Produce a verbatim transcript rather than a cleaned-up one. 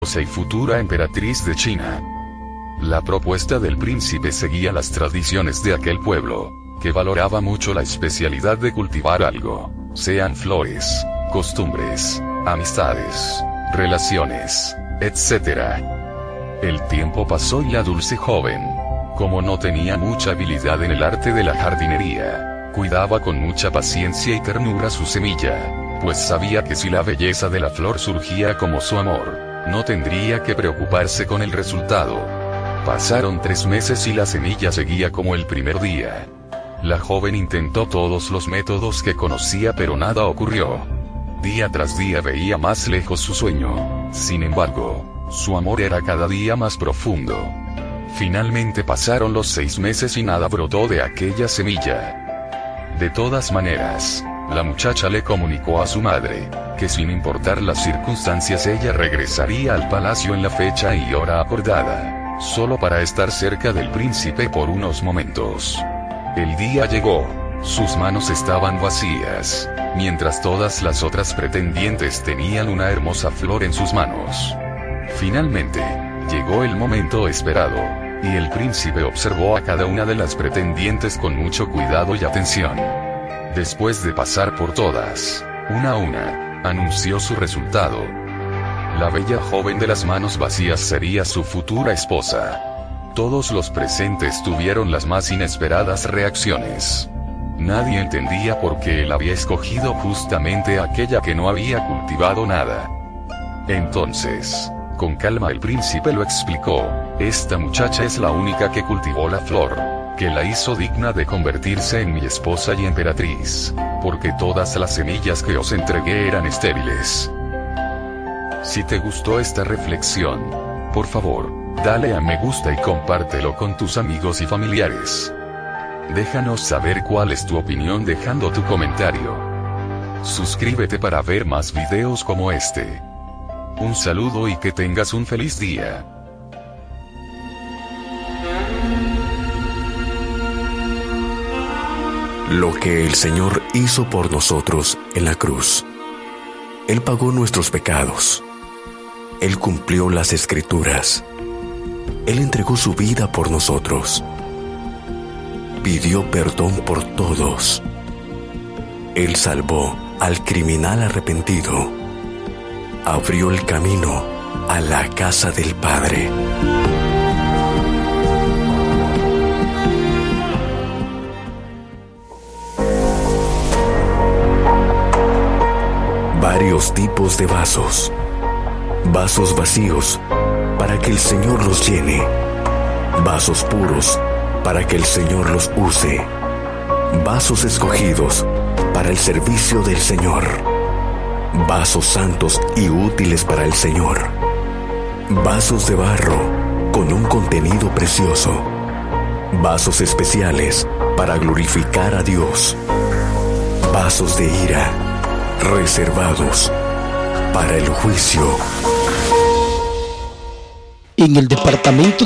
y futura emperatriz de China. La propuesta del príncipe seguía las tradiciones de aquel pueblo, que valoraba mucho la especialidad de cultivar algo, sean flores, costumbres, amistades, relaciones, etcétera. El tiempo pasó y la dulce joven, como no tenía mucha habilidad en el arte de la jardinería, cuidaba con mucha paciencia y ternura su semilla, pues sabía que si la belleza de la flor surgía como su amor, no tendría que preocuparse con el resultado. Pasaron tres meses y la semilla seguía como el primer día. La joven intentó todos los métodos que conocía pero nada ocurrió. Día tras día veía más lejos su sueño. Sin embargo, su amor era cada día más profundo. Finalmente pasaron los seis meses y nada brotó de aquella semilla. De todas maneras, la muchacha le comunicó a su madre, que sin importar las circunstancias ella regresaría al palacio en la fecha y hora acordada, solo para estar cerca del príncipe por unos momentos. El día llegó, sus manos estaban vacías, mientras todas las otras pretendientes tenían una hermosa flor en sus manos. Finalmente, llegó el momento esperado, y el príncipe observó a cada una de las pretendientes con mucho cuidado y atención. Después de pasar por todas, una a una, anunció su resultado. La bella joven de las manos vacías sería su futura esposa. Todos los presentes tuvieron las más inesperadas reacciones. Nadie entendía por qué él había escogido justamente a aquella que no había cultivado nada. Entonces, con calma el príncipe lo explicó: esta muchacha es la única que cultivó la flor, que la hizo digna de convertirse en mi esposa y emperatriz, porque todas las semillas que os entregué eran estériles. Si te gustó esta reflexión, por favor, dale a me gusta y compártelo con tus amigos y familiares. Déjanos saber cuál es tu opinión dejando tu comentario. Suscríbete para ver más videos como este. Un saludo y que tengas un feliz día. Lo que el Señor hizo por nosotros en la cruz. Él pagó nuestros pecados. Él cumplió las Escrituras. Él entregó su vida por nosotros. Pidió perdón por todos. Él salvó al criminal arrepentido. Abrió el camino a la casa del Padre. Varios tipos de vasos. Vasos vacíos para que el Señor los llene. Vasos puros para que el Señor los use. Vasos escogidos para el servicio del Señor. Vasos santos y útiles para el Señor. Vasos de barro con un contenido precioso. Vasos especiales para glorificar a Dios. Vasos de ira reservados para el juicio. En el departamento